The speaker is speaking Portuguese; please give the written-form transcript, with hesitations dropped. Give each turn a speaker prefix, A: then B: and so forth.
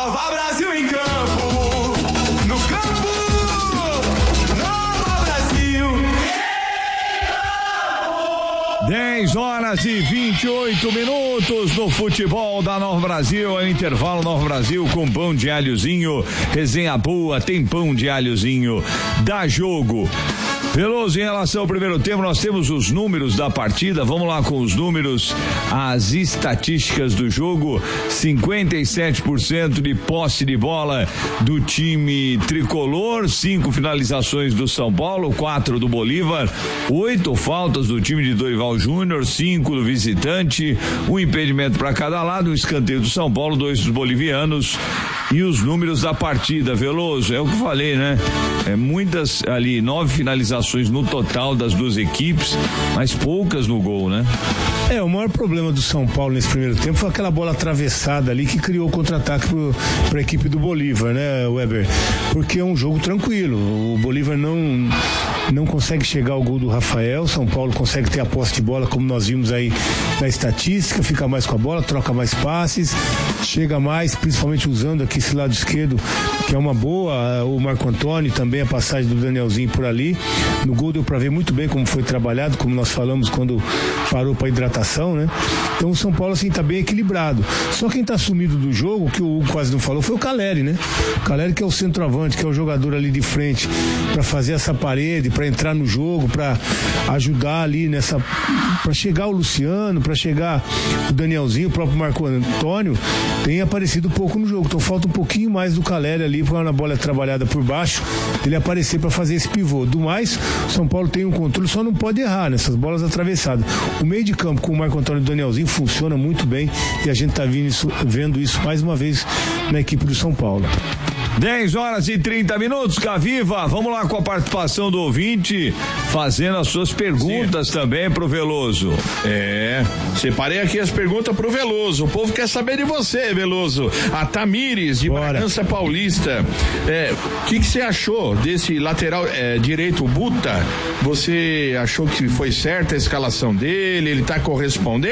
A: Nova Brasil em campo, no campo, Nova Brasil.
B: 10h28 no futebol da Nova Brasil, é o intervalo Nova Brasil com pão de alhozinho, resenha boa, tem pão de alhozinho, dá jogo. Veloso, em relação ao primeiro tempo, nós temos os números da partida, vamos lá com os números, as estatísticas do jogo. 57% de posse de bola do time tricolor, 5 finalizações do São Paulo, 4 do Bolívar, 8 faltas do time de Dorival Júnior, 5 do visitante, 1 impedimento para cada lado, 1 escanteio do São Paulo, 2 dos bolivianos. E os números da partida, Veloso, é o que eu falei, né? Muitas ali, 9 finalizações no total das duas equipes, mas poucas no gol, né?
C: O maior problema do São Paulo nesse primeiro tempo foi aquela bola atravessada ali que criou o contra-ataque para a equipe do Bolívar, né, Weber? Porque é um jogo tranquilo. O Bolívar não consegue chegar ao gol do Rafael. São Paulo consegue ter a posse de bola, como nós vimos aí na estatística, fica mais com a bola, troca mais passes, chega mais, principalmente usando aqui esse lado esquerdo, que é uma boa, o Marco Antônio, também a passagem do Danielzinho por ali. No gol deu para ver muito bem como foi trabalhado, como nós falamos quando parou para hidratação, né? Então o São Paulo assim tá bem equilibrado. Só quem tá sumido do jogo, que o Hugo quase não falou, foi o Caleri, né? O Caleri, que é o centroavante, que é o jogador ali de frente para fazer essa parede, para entrar no jogo, para ajudar ali para chegar o Luciano, para chegar o Danielzinho, o próprio Marco Antônio, tem aparecido pouco no jogo. Então falta um pouquinho mais do Caleri ali, quando a bola é trabalhada por baixo, ele aparecer para fazer esse pivô. Do mais, o São Paulo tem um controle, só não pode errar nessas bolas atravessadas. O meio de campo com o Marco Antônio e o Danielzinho funciona muito bem e a gente tá vendo isso mais uma vez na equipe do São Paulo.
B: 10h30, Caviva, vamos lá com a participação do ouvinte, fazendo as suas perguntas. Sim. Também pro Veloso.
D: Separei aqui as perguntas pro Veloso, o povo quer saber de você, Veloso. A Tamires, de Bragança Paulista, o que você achou desse lateral direito, o Buta? Você achou que foi certa a escalação dele, ele tá correspondendo?